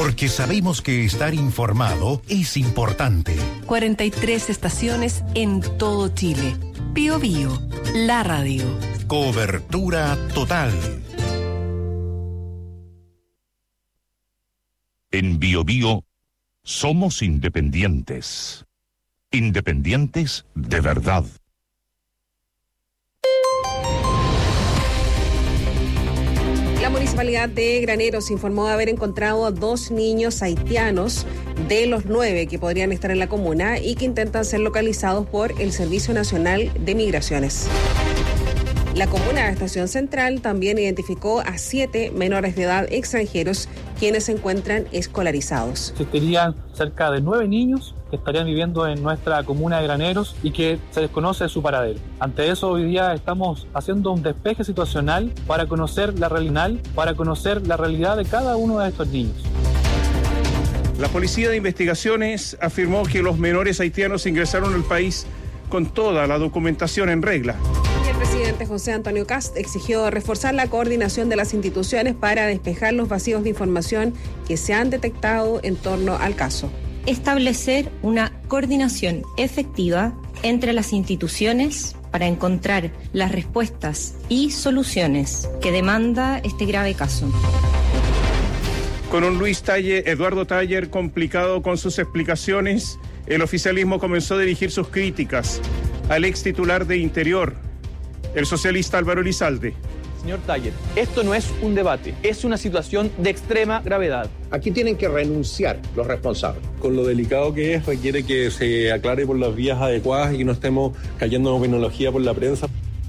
Porque sabemos que estar informado es importante. 43 estaciones en todo Chile. Bío Bío, la radio. Cobertura total. En Bío Bío somos independientes. Independientes de verdad. La Municipalidad de Graneros informó haber encontrado a 2 niños haitianos de los 9 que podrían estar en la comuna y que intentan ser localizados por el Servicio Nacional de Migraciones. La comuna de Estación Central también identificó a 7 menores de edad extranjeros quienes se encuentran escolarizados. Existirían cerca de 9 niños que estarían viviendo en nuestra comuna de Graneros y que se desconoce su paradero. Ante eso, hoy día estamos haciendo un despeje situacional para conocer la realidad de cada uno de estos niños. La Policía de Investigaciones afirmó que los menores haitianos ingresaron al país con toda la documentación en regla. El presidente José Antonio Kast exigió reforzar la coordinación de las instituciones para despejar los vacíos de información que se han detectado en torno al caso. Establecer una coordinación efectiva entre las instituciones para encontrar las respuestas y soluciones que demanda este grave caso. Con un Eduardo Taller complicado con sus explicaciones, el oficialismo comenzó a dirigir sus críticas al ex titular de Interior, el socialista Álvaro Elizalde. Señor Taller, esto no es un debate, es una situación de extrema gravedad. Aquí tienen que renunciar los responsables. Con lo delicado que es, requiere que se aclare por las vías adecuadas y que no estemos cayendo en opiniología por la prensa.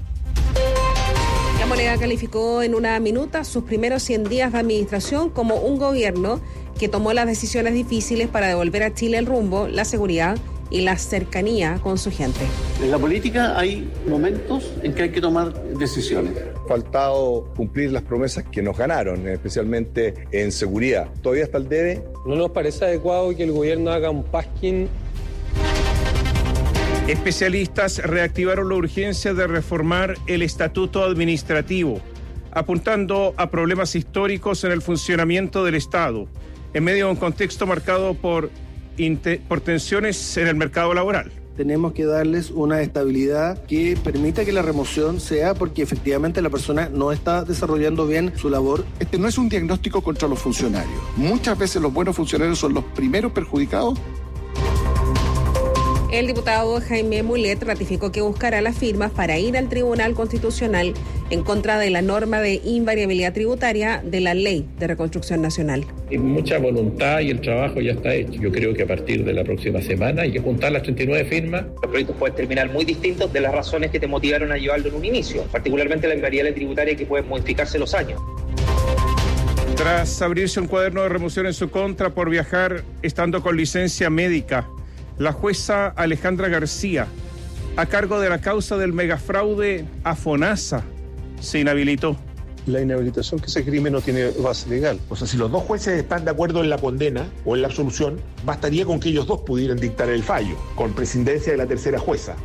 La Moneda calificó en una minuta sus primeros 100 días de administración como un gobierno que tomó las decisiones difíciles para devolver a Chile el rumbo, la seguridad y la cercanía con su gente. En la política hay momentos en que hay que tomar decisiones. Faltado cumplir las promesas que nos ganaron, especialmente en seguridad. ¿Todavía está el debe? ¿No nos parece adecuado que el gobierno haga un pasquín? Especialistas reactivaron la urgencia de reformar el estatuto administrativo, apuntando a problemas históricos en el funcionamiento del Estado, en medio de un contexto marcado por tensiones en el mercado laboral. Tenemos que darles una estabilidad que permita que la remoción sea porque efectivamente la persona no está desarrollando bien su labor. Este no es un diagnóstico contra los funcionarios. Muchas veces los buenos funcionarios son los primeros perjudicados. El diputado Jaime Mulet ratificó que buscará las firmas para ir al Tribunal Constitucional en contra de la norma de invariabilidad tributaria de la Ley de Reconstrucción Nacional. Hay mucha voluntad y el trabajo ya está hecho. Yo creo que a partir de la próxima semana hay que juntar las 39 firmas. Los proyectos pueden terminar muy distintos de las razones que te motivaron a llevarlo en un inicio, particularmente la invariabilidad tributaria que puede modificarse los años. Tras abrirse un cuaderno de remoción en su contra por viajar estando con licencia médica, la jueza Alejandra García, a cargo de la causa del megafraude a FONASA, se inhabilitó. La inhabilitación que ese crimen no tiene base legal. O sea, si los dos jueces están de acuerdo en la condena o en la absolución, bastaría con que ellos dos pudieran dictar el fallo, con presidencia de la tercera jueza.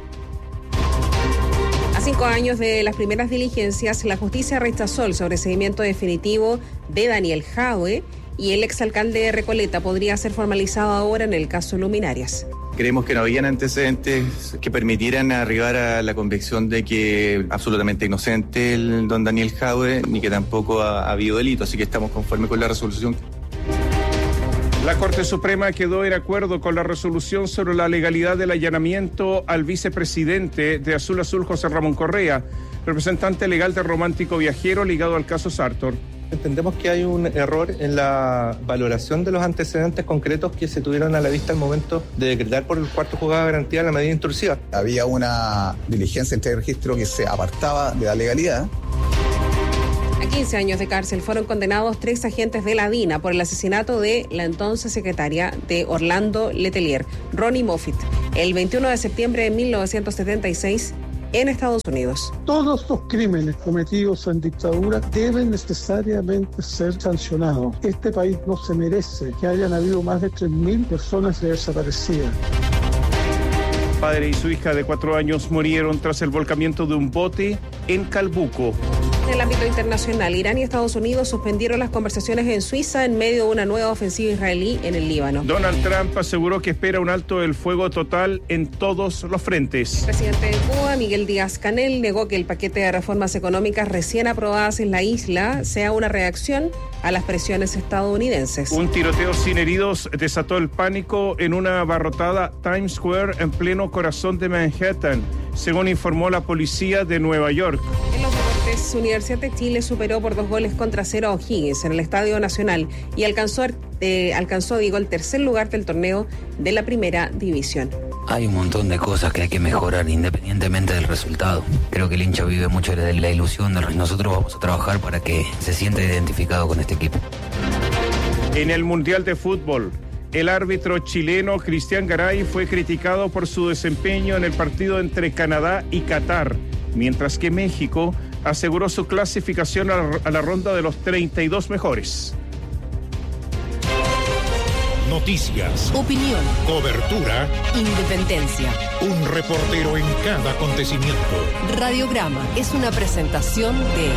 A 5 años de las primeras diligencias, la justicia rechazó el sobreseimiento definitivo de Daniel Jadwe y el exalcalde de Recoleta podría ser formalizado ahora en el caso Luminarias. Creemos que no habían antecedentes que permitieran arribar a la convicción de que absolutamente inocente el don Daniel Jadwe, ni que tampoco ha habido delito, así que estamos conformes con la resolución. La Corte Suprema quedó en acuerdo con la resolución sobre la legalidad del allanamiento al vicepresidente de Azul Azul, José Ramón Correa, representante legal de Romántico Viajero ligado al caso Sartor. Entendemos que hay un error en la valoración de los antecedentes concretos que se tuvieron a la vista al momento de decretar por el cuarto juzgado de garantía la medida intrusiva. Había una diligencia entre el registro que se apartaba de la legalidad. A 15 años de cárcel fueron condenados 3 agentes de la DINA por el asesinato de la entonces secretaria de Orlando Letelier, Ronnie Moffitt, el 21 de septiembre de 1976 en Estados Unidos. Todos los crímenes cometidos en dictadura deben necesariamente ser sancionados. Este país no se merece que hayan habido más de 3.000 personas desaparecidas. Padre y su hija de 4 años murieron tras el volcamiento de un bote en Calbuco. En el ámbito internacional, Irán y Estados Unidos suspendieron las conversaciones en Suiza en medio de una nueva ofensiva israelí en el Líbano. Donald Trump aseguró que espera un alto del fuego total en todos los frentes. El presidente de Cuba, Miguel Díaz-Canel, negó que el paquete de reformas económicas recién aprobadas en la isla sea una reacción a las presiones estadounidenses. Un tiroteo sin heridos desató el pánico en una abarrotada Times Square en pleno corazón de Manhattan, según informó la policía de Nueva York. En los deportes, Universidad de Chile superó por 2-0 a O'Higgins en el Estadio Nacional y alcanzó el tercer lugar del torneo de la primera división. Hay un montón de cosas que hay que mejorar independientemente del resultado. Creo que el hincha vive mucho de la ilusión. Nosotros vamos a trabajar para que se sienta identificado con este equipo. En el Mundial de Fútbol, el árbitro chileno Cristian Garay fue criticado por su desempeño en el partido entre Canadá y Qatar, mientras que México aseguró su clasificación a la ronda de los 32 mejores. Noticias, opinión, cobertura, independencia. Un reportero en cada acontecimiento. Radiograma es una presentación de...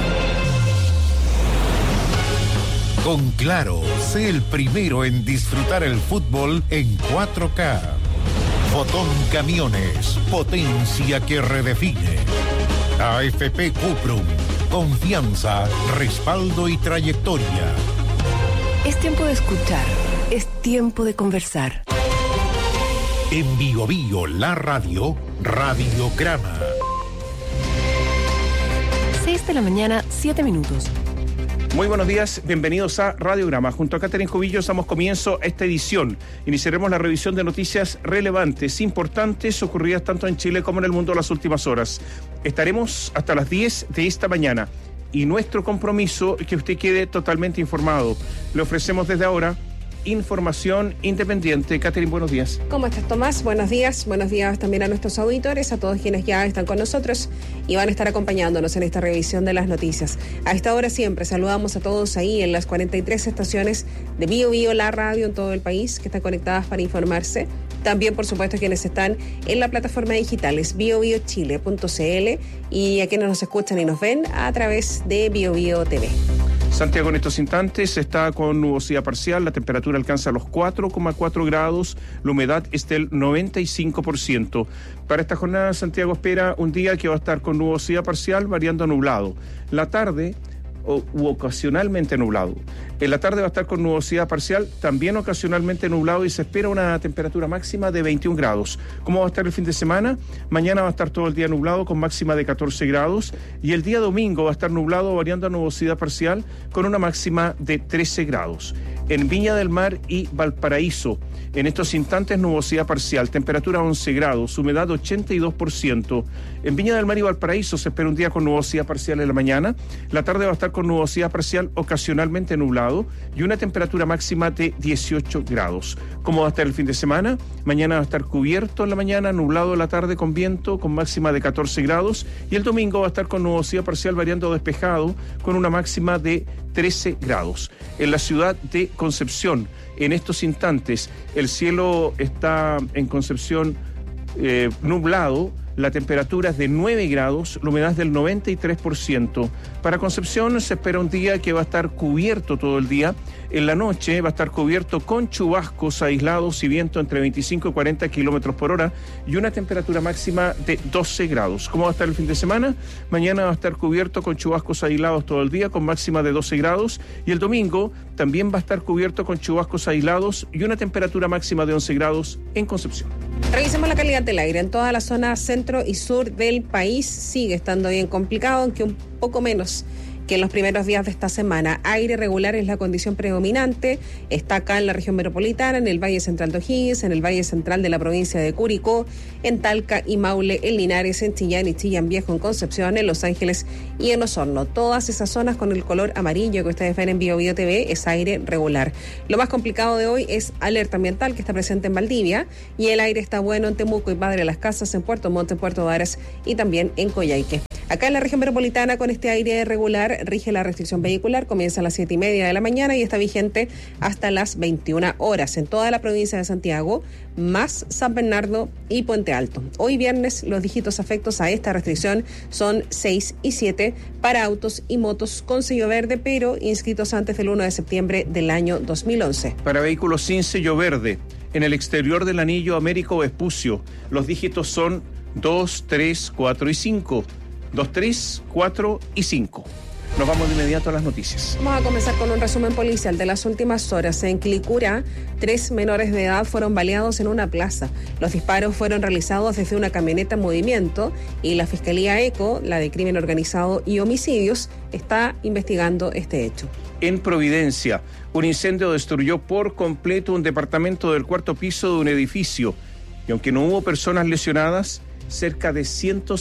Con Claro, sé el primero en disfrutar el fútbol en 4K. Fotón Camiones, potencia que redefine. AFP Cuprum, confianza, respaldo y trayectoria. Es tiempo de escuchar, es tiempo de conversar. En Bio Bio, la radio, Radiograma. 6:07 a.m. Muy buenos días, bienvenidos a Radiograma. Junto a Catherine Cubillos damos comienzo a esta edición. Iniciaremos la revisión de noticias relevantes, importantes, ocurridas tanto en Chile como en el mundo en las últimas horas. Estaremos hasta las 10 de esta mañana y nuestro compromiso es que usted quede totalmente informado. Le ofrecemos desde ahora información independiente. Catherine, buenos días. ¿Cómo estás, Tomás? Buenos días también a nuestros auditores, a todos quienes ya están con nosotros y van a estar acompañándonos en esta revisión de las noticias. A esta hora siempre saludamos a todos ahí en las 43 estaciones de Bio Bio, la radio en todo el país, que están conectadas para informarse. También, por supuesto, quienes están en la plataforma digital es biobiochile.cl y a quienes nos escuchan y nos ven a través de Bio Bio TV. Santiago en estos instantes está con nubosidad parcial, la temperatura alcanza los 4,4 grados, la humedad es del 95%. Para esta jornada, Santiago espera un día que va a estar con nubosidad parcial, variando a nublado. La tarde u ocasionalmente nublado. En la tarde va a estar con nubosidad parcial, también ocasionalmente nublado y se espera una temperatura máxima de 21 grados. ¿Cómo va a estar el fin de semana? Mañana va a estar todo el día nublado con máxima de 14 grados y el día domingo va a estar nublado variando a nubosidad parcial con una máxima de 13 grados. En Viña del Mar y Valparaíso, en estos instantes nubosidad parcial, temperatura 11 grados, humedad 82%. En Viña del Mar y Valparaíso se espera un día con nubosidad parcial en la mañana, la tarde va a estar con nubosidad parcial ocasionalmente nublado y una temperatura máxima de 18 grados. ¿Cómo va a estar el fin de semana? Mañana va a estar cubierto en la mañana, nublado en la tarde con viento, con máxima de 14 grados y el domingo va a estar con nubosidad parcial variando despejado con una máxima de 13 grados. En la ciudad de Concepción, en estos instantes, el cielo está en Concepción nublado. La temperatura es de 9 grados, la humedad es del 93%. Para Concepción se espera un día que va a estar cubierto todo el día. En la noche va a estar cubierto con chubascos aislados y viento entre 25 y 40 kilómetros por hora y una temperatura máxima de 12 grados. ¿Cómo va a estar el fin de semana? Mañana va a estar cubierto con chubascos aislados todo el día con máxima de 12 grados y el domingo también va a estar cubierto con chubascos aislados y una temperatura máxima de 11 grados en Concepción. Revisemos la calidad del aire. En toda la zona centro y sur del país sigue estando bien complicado, aunque un poco menos que en los primeros días de esta semana. Aire regular es la condición predominante. Está acá en la región metropolitana, en el Valle Central de O'Higgins, en el Valle Central de la provincia de Curicó, en Talca y Maule, en Linares, en Chillán y Chillán Viejo, en Concepción, en Los Ángeles y en Osorno. Todas esas zonas con el color amarillo que ustedes ven en Bio Bio TV es aire regular. Lo más complicado de hoy es alerta ambiental que está presente en Valdivia y el aire está bueno en Temuco y Padre Las Casas, en Puerto Montt, en Puerto Varas y también en Coyhaique. Acá en la región metropolitana, con este aire regular, rige la restricción vehicular, comienza a las 7:30 de la mañana y está vigente hasta las 21 horas en toda la provincia de Santiago, más San Bernardo y Puente Alto. Hoy viernes los dígitos afectos a esta restricción son 6 y 7 para autos y motos con sello verde, pero inscritos antes del 1 de septiembre del año 2011. Para vehículos sin sello verde, en el exterior del anillo Américo Vespucio, los dígitos son 2, 3, 4 y 5. 2, 3, 4 y 5. Nos vamos de inmediato a las noticias. Vamos a comenzar con un resumen policial de las últimas horas. En Quilicura, 3 menores de edad fueron baleados en una plaza. Los disparos fueron realizados desde una camioneta en movimiento y la Fiscalía ECO, la de Crimen Organizado y Homicidios, está investigando este hecho. En Providencia, un incendio destruyó por completo un departamento del 4º piso de un edificio. Y aunque no hubo personas lesionadas, cerca de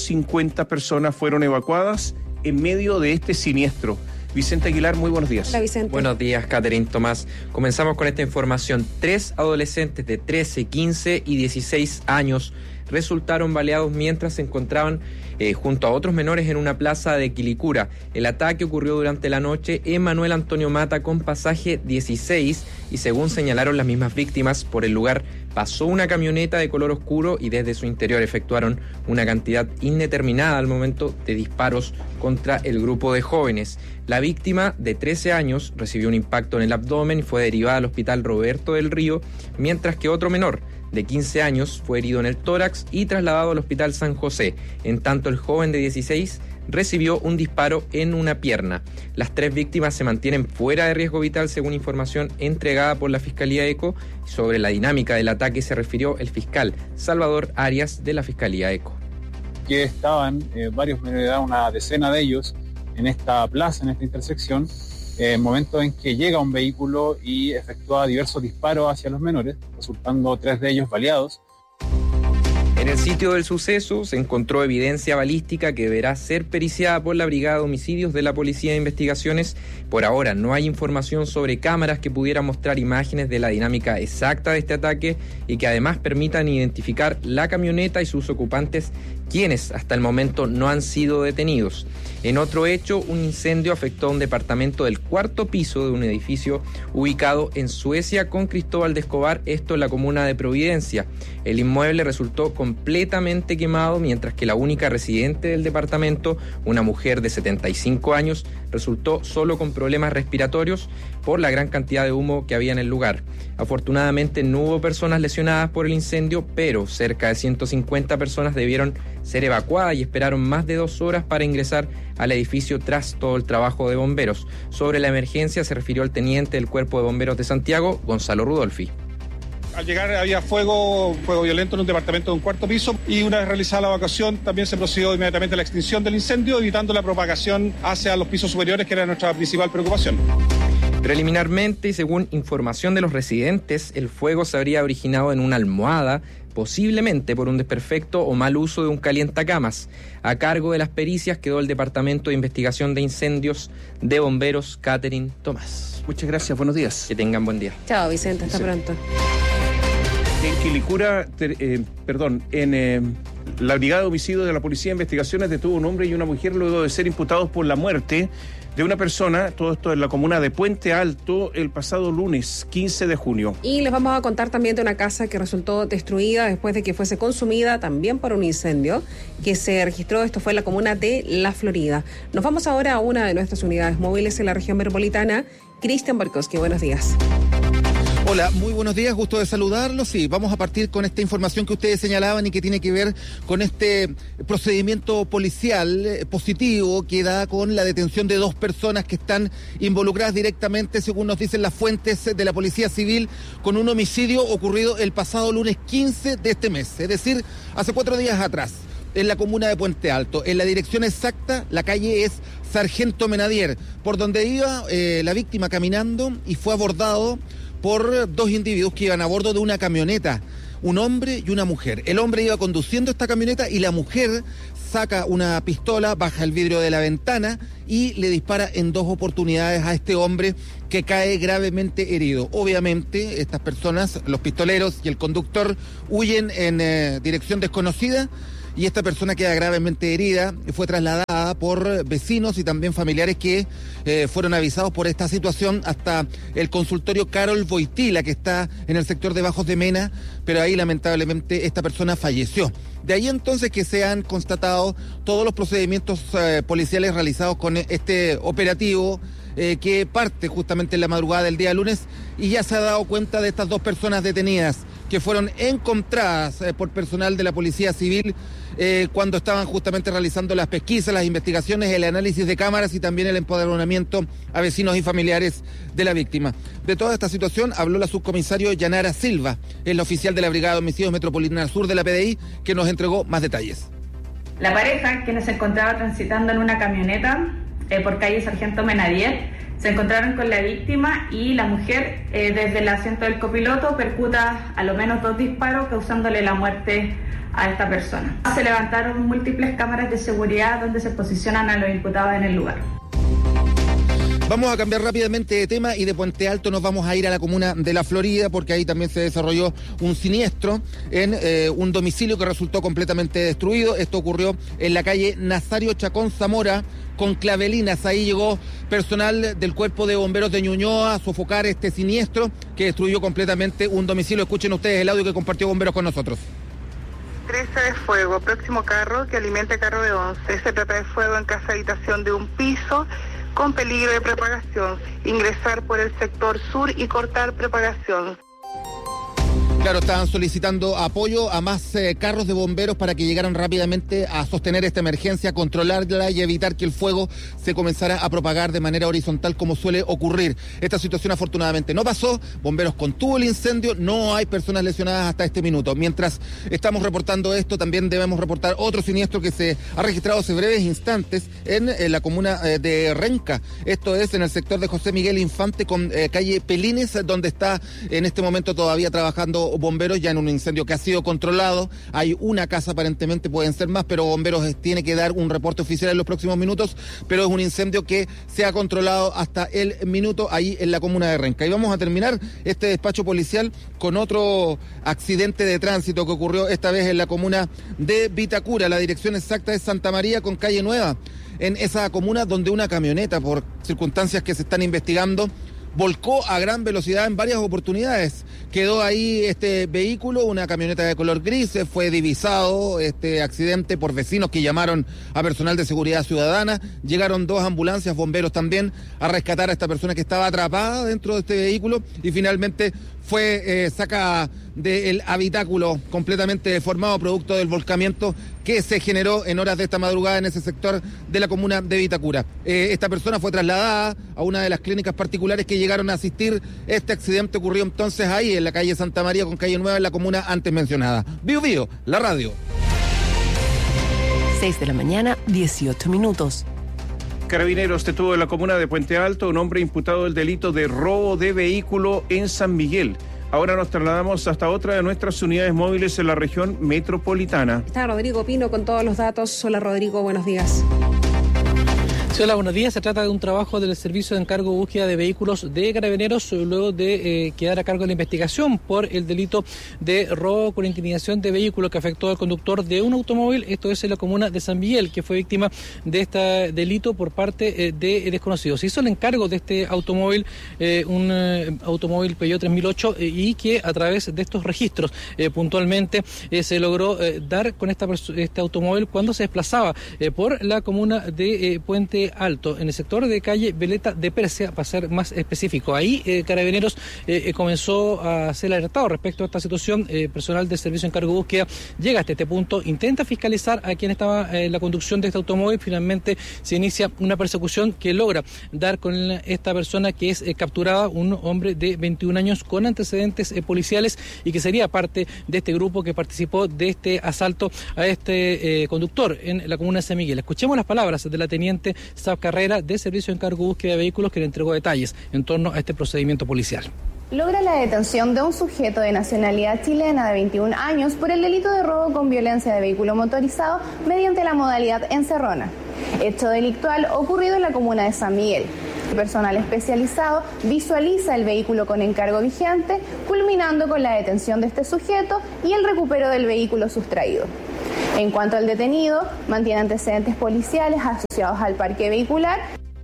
150 personas fueron evacuadas en medio de este siniestro. Vicente Aguilar, muy buenos días. Hola, Vicente. Buenos días, Catherine Tomás. Comenzamos con esta información. 3 adolescentes de 13, 15 y 16 años resultaron baleados mientras se encontraban junto a otros menores en una plaza de Quilicura. El ataque ocurrió durante la noche en Manuel Antonio Mata con pasaje 16 y según señalaron las mismas víctimas, por el lugar pasó una camioneta de color oscuro y desde su interior efectuaron una cantidad indeterminada al momento de disparos contra el grupo de jóvenes. La víctima, de 13 años, recibió un impacto en el abdomen y fue derivada al hospital Roberto del Río, mientras que otro menor, de 15 años, fue herido en el tórax y trasladado al hospital San José. En tanto, el joven de 16 recibió un disparo en una pierna. Las 3 víctimas se mantienen fuera de riesgo vital según información entregada por la Fiscalía ECO. Sobre la dinámica del ataque se refirió el fiscal Salvador Arias de la Fiscalía ECO. Que estaban varios menores de edad, una decena de ellos, en esta plaza, en esta intersección, momento en que llega un vehículo y efectúa diversos disparos hacia los menores, resultando 3 de ellos baleados. En el sitio del suceso se encontró evidencia balística que deberá ser periciada por la Brigada de Homicidios de la Policía de Investigaciones. Por ahora no hay información sobre cámaras que pudieran mostrar imágenes de la dinámica exacta de este ataque y que además permitan identificar la camioneta y sus ocupantes, quienes hasta el momento no han sido detenidos. En otro hecho, un incendio afectó a un departamento del 4º piso de un edificio ubicado en Suecia con Cristóbal de Escobar, esto en la comuna de Providencia. El inmueble resultó completamente quemado, mientras que la única residente del departamento, una mujer de 75 años, resultó solo con problemas respiratorios por la gran cantidad de humo que había en el lugar. Afortunadamente no hubo personas lesionadas por el incendio, pero cerca de 150 personas debieron ser evacuadas y esperaron más de 2 horas para ingresar al edificio tras todo el trabajo de bomberos. Sobre la emergencia se refirió el teniente del Cuerpo de Bomberos de Santiago, Gonzalo Rudolfi. Al llegar había fuego violento en un departamento de un 4º piso y una vez realizada la evacuación también se procedió inmediatamente a la extinción del incendio, evitando la propagación hacia los pisos superiores, que era nuestra principal preocupación. Preliminarmente y según información de los residentes, el fuego se habría originado en una almohada, posiblemente por un desperfecto o mal uso de un calientacamas. A cargo de las pericias quedó el Departamento de Investigación de Incendios de Bomberos, Catherine Tomás. Muchas gracias, buenos días. Que tengan buen día. Chao, Vicente, hasta pronto. En Quilicura, la Brigada de Homicidios de la Policía de Investigaciones detuvo un hombre y una mujer luego de ser imputados por la muerte de una persona, todo esto en la comuna de Puente Alto, el pasado lunes 15 de junio. Y les vamos a contar también de una casa que resultó destruida después de que fuese consumida también por un incendio que se registró, esto fue en la comuna de La Florida. Nos vamos ahora a una de nuestras unidades móviles en la región metropolitana. Cristian Barkowski, buenos días. Hola, muy buenos días, gusto de saludarlos. Sí, vamos a partir con esta información que ustedes señalaban y que tiene que ver con este procedimiento policial positivo que da con la detención de 2 personas que están involucradas directamente, según nos dicen las fuentes de la Policía Civil, con un homicidio ocurrido el pasado lunes 15 de este mes, es decir, hace 4 días atrás, en la comuna de Puente Alto. En la dirección exacta, la calle es Sargento Menadier, por donde iba la víctima caminando y fue abordado por 2 individuos que iban a bordo de una camioneta, un hombre y una mujer. El hombre iba conduciendo esta camioneta y la mujer saca una pistola, baja el vidrio de la ventana y le dispara en 2 oportunidades a este hombre, que cae gravemente herido. Obviamente, estas personas, los pistoleros y el conductor, huyen en dirección desconocida y esta persona queda gravemente herida. Fue trasladada por vecinos y también familiares que fueron avisados por esta situación hasta el consultorio Carol Boitila, que está en el sector de Bajos de Mena, pero ahí lamentablemente esta persona falleció. De ahí entonces que se han constatado todos los procedimientos policiales realizados con este operativo que parte justamente en la madrugada del día lunes, y ya se ha dado cuenta de estas 2 personas detenidas que fueron encontradas por personal de la Policía Civil cuando estaban justamente realizando las pesquisas, las investigaciones, el análisis de cámaras y también el empoderamiento a vecinos y familiares de la víctima. De toda esta situación habló la subcomisario Yanara Silva, el oficial de la Brigada de Homicidios Metropolitana Sur de la PDI, que nos entregó más detalles. La pareja, quienes se encontraba transitando en una camioneta por calle Sargento Menadier, se encontraron con la víctima y la mujer desde el asiento del copiloto percuta a lo menos 2 disparos, causándole la muerte a esta persona. Se levantaron múltiples cámaras de seguridad donde se posicionan a los imputados en el lugar. Vamos a cambiar rápidamente de tema y de Puente Alto nos vamos a ir a la comuna de La Florida, porque ahí también se desarrolló un siniestro en un domicilio que resultó completamente destruido. Esto ocurrió en la calle Nazario Chacón Zamora con Clavelinas. Ahí llegó personal del Cuerpo de Bomberos de Ñuñoa a sofocar este siniestro que destruyó completamente un domicilio. Escuchen ustedes el audio que compartió Bomberos con nosotros. 13 de fuego, próximo carro que alimenta el carro de 11. Se trata de fuego en casa habitación de un piso con peligro de propagación. Ingresar por el sector sur y cortar propagación. Claro, estaban solicitando apoyo a más carros de bomberos para que llegaran rápidamente a sostener esta emergencia, controlarla y evitar que el fuego se comenzara a propagar de manera horizontal como suele ocurrir. Esta situación afortunadamente no pasó, bomberos contuvo el incendio, no hay personas lesionadas hasta este minuto. Mientras estamos reportando esto, también debemos reportar otro siniestro que se ha registrado hace breves instantes en la comuna de Renca. Esto es en el sector de José Miguel Infante con calle Pelines, donde está en este momento todavía trabajando bomberos ya en un incendio que ha sido controlado. Hay una casa, aparentemente pueden ser más, pero bomberos tiene que dar un reporte oficial en los próximos minutos, pero es un incendio que se ha controlado hasta el minuto ahí en la comuna de Renca. Y vamos a terminar este despacho policial con otro accidente de tránsito que ocurrió esta vez en la comuna de Vitacura. La dirección exacta es Santa María con calle Nueva, en esa comuna donde una camioneta, por circunstancias que se están investigando, volcó a gran velocidad en varias oportunidades. Quedó ahí este vehículo, una camioneta de color gris. Fue divisado este accidente por vecinos que llamaron a personal de seguridad ciudadana. Llegaron 2 ambulancias, bomberos también, a rescatar a esta persona que estaba atrapada dentro de este vehículo y finalmente fue sacada del habitáculo completamente deformado producto del volcamiento que se generó en horas de esta madrugada en ese sector de la comuna de Vitacura. Esta persona fue trasladada a una de las clínicas particulares que llegaron a asistir. Este accidente ocurrió entonces ahí en la calle Santa María con calle Nueva en la comuna antes mencionada. Bio Bio, la radio. 6 de la mañana, 18 minutos. Carabineros detuvo en la comuna de Puente Alto un hombre imputado del delito de robo de vehículo en San Miguel. Ahora nos trasladamos hasta otra de nuestras unidades móviles en la región metropolitana. Está Rodrigo Pino con todos los datos. Hola Rodrigo, buenos días. Sí, hola, buenos días. Se trata de un trabajo del Servicio de Encargo de Búsqueda de Vehículos de Carabineros luego de quedar a cargo de la investigación por el delito de robo con intimidación de vehículo que afectó al conductor de un automóvil. Esto es en la comuna de San Miguel, que fue víctima de este delito por parte de desconocidos. Se hizo el encargo de este automóvil, un automóvil Peugeot 3008, y que a través de estos registros puntualmente se logró dar con este automóvil cuando se desplazaba por la comuna de Puente Alto, en el sector de calle Veleta de Persia, para ser más específico. Ahí Carabineros comenzó a ser alertado respecto a esta situación. Personal del Servicio de Encargo de Búsqueda llega hasta este punto, intenta fiscalizar a quien estaba en la conducción de este automóvil. Finalmente se inicia una persecución que logra dar con esta persona, que es capturada, un hombre de 21 años con antecedentes policiales y que sería parte de este grupo que participó de este asalto a este conductor en la comuna de San Miguel. Escuchemos las palabras de la teniente Sab Carrera de Servicio de Encargo de Búsqueda de Vehículos, que le entregó detalles en torno a este procedimiento policial. Logra la detención de un sujeto de nacionalidad chilena de 21 años por el delito de robo con violencia de vehículo motorizado mediante la modalidad encerrona. Hecho delictual ocurrido en la comuna de San Miguel. El personal especializado visualiza el vehículo con encargo vigente, culminando con la detención de este sujeto y el recupero del vehículo sustraído. En cuanto al detenido, mantiene antecedentes policiales asociados al parque vehicular.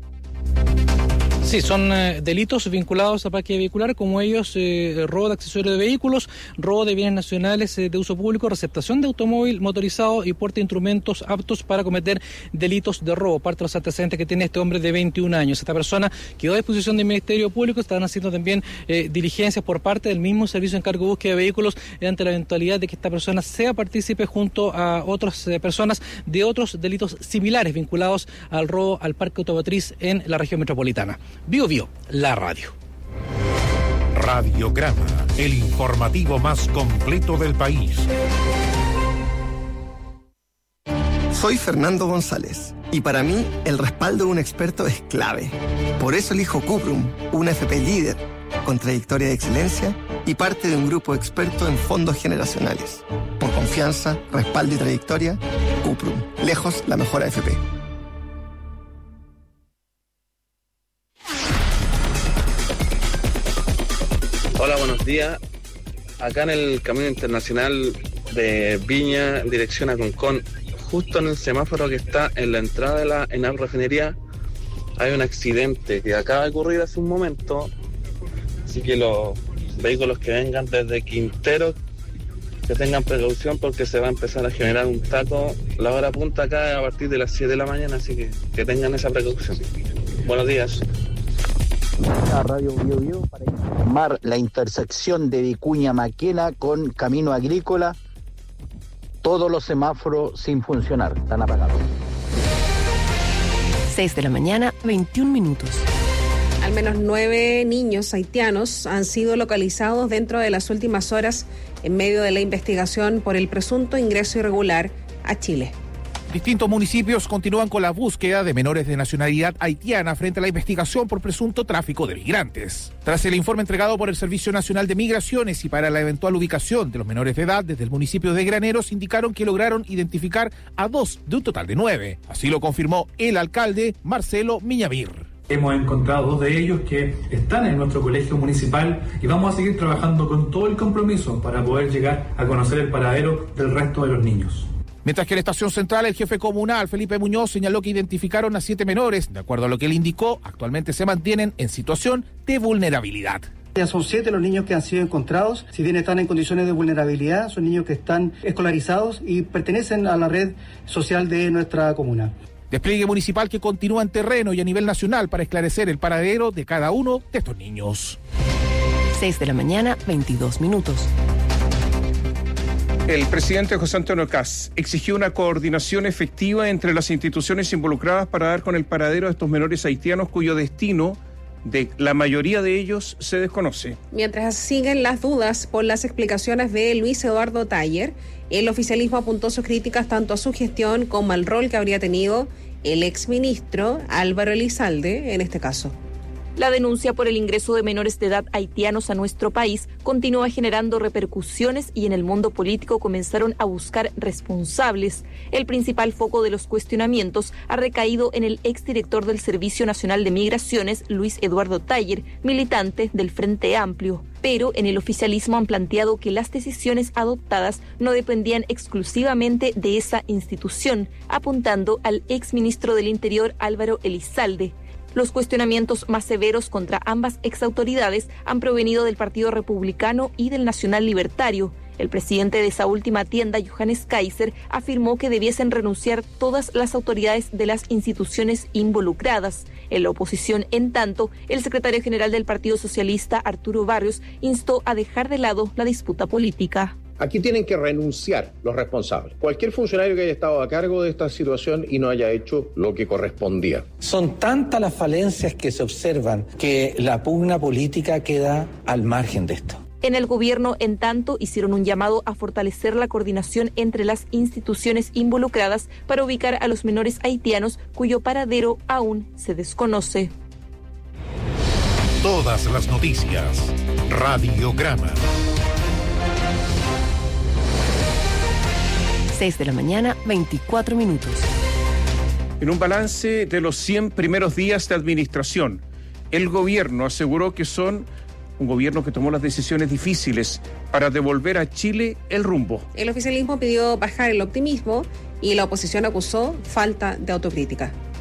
Sí, son delitos vinculados a parque vehicular, como ellos robo de accesorios de vehículos, robo de bienes nacionales de uso público, receptación de automóvil motorizado y porte de instrumentos aptos para cometer delitos de robo. Parte de los antecedentes que tiene este hombre de 21 años. Esta persona quedó a disposición del Ministerio Público. Están haciendo también diligencias por parte del mismo Servicio de Encargo de Búsqueda de Vehículos ante la eventualidad de que esta persona sea partícipe junto a otras personas de otros delitos similares vinculados al robo al parque automotriz en la región metropolitana. Bio Bio, la radio. Radiograma, el informativo más completo del país. Soy Fernando González y para mí el respaldo de un experto es clave. Por eso elijo Cuprum, una FP líder, con trayectoria de excelencia y parte de un grupo experto en fondos generacionales. Por confianza, respaldo y trayectoria, Cuprum, lejos la mejor AFP. Hola, buenos días. Acá en el Camino Internacional de Viña, en dirección a Concón, justo en el semáforo que está en la entrada de la ENAP Refinería, hay un accidente que acaba de ocurrir hace un momento. Así que los vehículos que vengan desde Quintero, que tengan precaución porque se va a empezar a generar un taco. La hora punta acá es a partir de las 7 de la mañana, así que tengan esa precaución. Buenos días. A Radio Bio Bio para informar la intersección de Vicuña Maquena con Camino Agrícola. Todos los semáforos sin funcionar, están apagados. 6 de la mañana, 21 minutos. Al menos 9 niños haitianos han sido localizados dentro de las últimas horas en medio de la investigación por el presunto ingreso irregular a Chile. Distintos municipios continúan con la búsqueda de menores de nacionalidad haitiana frente a la investigación por presunto tráfico de migrantes. Tras el informe entregado por el Servicio Nacional de Migraciones y para la eventual ubicación de los menores de edad desde el municipio de Graneros, indicaron que lograron identificar a 2 de un total de 9. Así lo confirmó el alcalde Marcelo Miñavir. Hemos encontrado 2 de ellos que están en nuestro colegio municipal y vamos a seguir trabajando con todo el compromiso para poder llegar a conocer el paradero del resto de los niños. Mientras que en la estación central, el jefe comunal, Felipe Muñoz, señaló que identificaron a 7 menores. De acuerdo a lo que él indicó, actualmente se mantienen en situación de vulnerabilidad. Ya son 7 los niños que han sido encontrados. Si bien están en condiciones de vulnerabilidad, son niños que están escolarizados y pertenecen a la red social de nuestra comuna. Despliegue municipal que continúa en terreno y a nivel nacional para esclarecer el paradero de cada uno de estos niños. 6 de la mañana, 22 minutos. El presidente José Antonio Kast exigió una coordinación efectiva entre las instituciones involucradas para dar con el paradero de estos menores haitianos cuyo destino de la mayoría de ellos se desconoce. Mientras siguen las dudas por las explicaciones de Luis Eduardo Taller, el oficialismo apuntó sus críticas tanto a su gestión como al rol que habría tenido el exministro Álvaro Elizalde en este caso. La denuncia por el ingreso de menores de edad haitianos a nuestro país continúa generando repercusiones y en el mundo político comenzaron a buscar responsables. El principal foco de los cuestionamientos ha recaído en el exdirector del Servicio Nacional de Migraciones, Luis Eduardo Taller, militante del Frente Amplio. Pero en el oficialismo han planteado que las decisiones adoptadas no dependían exclusivamente de esa institución, apuntando al exministro del Interior Álvaro Elizalde. Los cuestionamientos más severos contra ambas exautoridades han provenido del Partido Republicano y del Nacional Libertario. El presidente de esa última tienda, Johannes Kaiser, afirmó que debiesen renunciar todas las autoridades de las instituciones involucradas. En la oposición, en tanto, el secretario general del Partido Socialista, Arturo Barrios, instó a dejar de lado la disputa política. Aquí tienen que renunciar los responsables. Cualquier funcionario que haya estado a cargo de esta situación y no haya hecho lo que correspondía. Son tantas las falencias que se observan que la pugna política queda al margen de esto. En el gobierno, en tanto, hicieron un llamado a fortalecer la coordinación entre las instituciones involucradas para ubicar a los menores haitianos cuyo paradero aún se desconoce. Todas las noticias. Radiograma. 6 de la mañana, 24 minutos. En un balance de los 100 primeros días de administración, el gobierno aseguró que son un gobierno que tomó las decisiones difíciles para devolver a Chile el rumbo. El oficialismo pidió bajar el optimismo y la oposición acusó falta de autocrítica.